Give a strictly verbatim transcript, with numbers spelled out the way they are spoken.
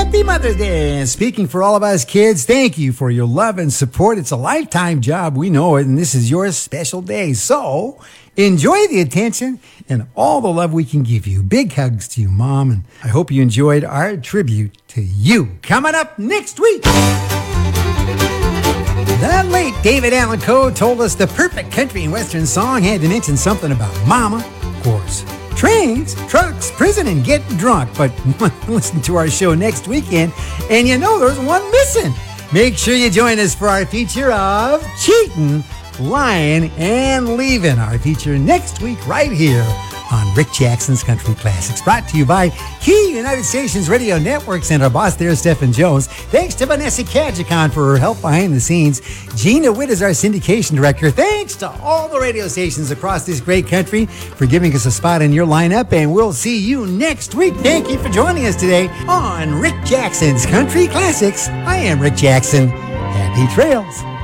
Happy Mother's Day. And speaking for all of us kids, thank you for your love and support. It's a lifetime job. We know it. And this is your special day. So enjoy the attention and all the love we can give you. Big hugs to you, Mom. And I hope you enjoyed our tribute to you. Coming up next week, the late David Allan Coe told us the perfect country and western song had to mention something about Mama, of course. Trains, trucks, prison, and getting drunk. But listen to our show next weekend, and you know there's one missing. Make sure you join us for our feature of Cheating, Lying, and Leaving. Our feature next week right here on Rick Jackson's Country Classics. Brought to you by Key United Stations Radio Networks and our boss there, Stephen Jones. Thanks to Vanessa Kajikon for her help behind the scenes. Gina Witt is our syndication director. Thanks to all the radio stations across this great country for giving us a spot in your lineup. And we'll see you next week. Thank you for joining us today on Rick Jackson's Country Classics. I am Rick Jackson. Happy trails.